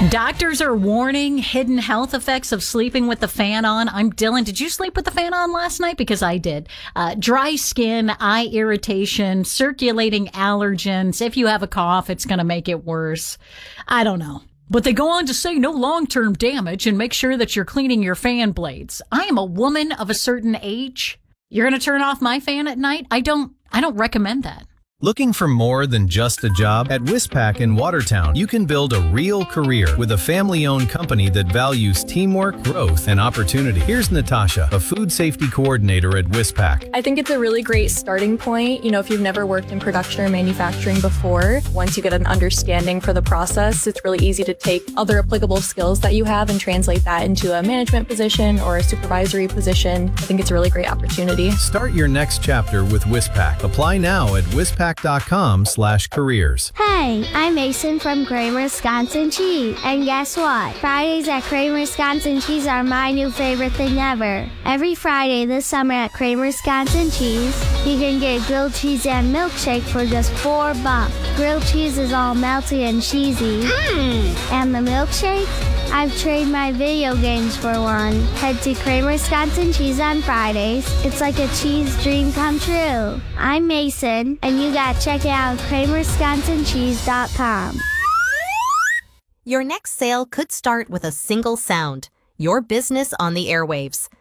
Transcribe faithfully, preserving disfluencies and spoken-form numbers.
Doctors are warning hidden health effects of sleeping with the fan on. I'm Dylan. Did you sleep with the fan on last night? Because I did. Uh, dry skin, eye irritation, circulating allergens. If you have a cough, it's going to make it worse. I don't know. But they go on to say no long-term damage and make sure that you're cleaning your fan blades. I am a woman of a certain age. You're going to turn off my fan at night? I don't, I don't recommend that. Looking for more than just a job? At Wispac in Watertown, you can build a real career with a family-owned company that values teamwork, growth, and opportunity. Here's Natasha, a food safety coordinator at Wispac. I think it's a really great starting point. You know, if you've never worked in production or manufacturing before, once you get an understanding for the process, it's really easy to take other applicable skills that you have and translate that into a management position or a supervisory position. I think it's a really great opportunity. Start your next chapter with Wispac. Apply now at wispac dot com slash careers. Hey, I'm Mason from Kramer Wisconsin Cheese. And guess what? Fridays at Kramer Wisconsin Cheese are my new favorite thing ever. Every Friday this summer at Kramer Wisconsin Cheese, you can get grilled cheese and milkshake for just four bucks. Grilled cheese is all melty and cheesy. Mm. And the milkshake? I've traded my video games for one. Head to Kramer Wisconsin Cheese on Fridays. It's like a cheese dream come true. I'm Mason, and you got to check it out at kramer wisconsin cheese dot com. Your next sale could start with a single sound. Your business on the airwaves.